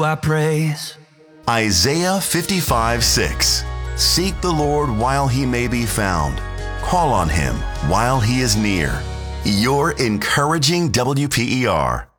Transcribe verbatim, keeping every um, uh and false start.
I praise. Isaiah fifty-five six. Seek the Lord while he may be found. Call on him while he is near. Your encouraging W P E R.